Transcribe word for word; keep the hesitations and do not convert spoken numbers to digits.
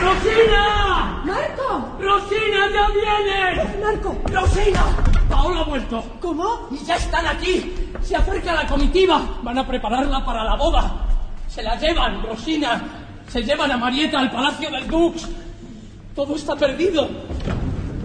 ¡Rosina! ¡Marco! ¡Rosina, ya vienen! ¡Marco! ¡Rosina! Paola ha vuelto. ¿Cómo? Y ya están aquí. Se acerca la comitiva. Van a prepararla para la boda. Se la llevan, Rosina. Se llevan a Marieta al palacio del Dux. Todo está perdido.